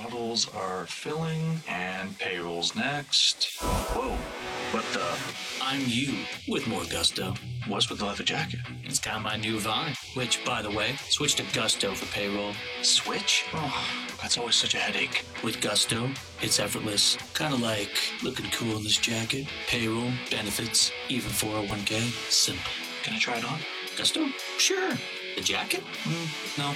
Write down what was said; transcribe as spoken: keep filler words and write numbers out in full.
bottles are filling, and payroll's next. Whoa, what the? I'm you with more gusto. What's with the leather jacket? It's kind of my new vibe, which, by the way, switch to Gusto for payroll. Switch? Oh, that's always such a headache. With Gusto, it's effortless. Kind of like looking cool in this jacket. Payroll, benefits, even four oh one k. Simple. Can I try it on? Gusto? Sure. The jacket? Mm, no.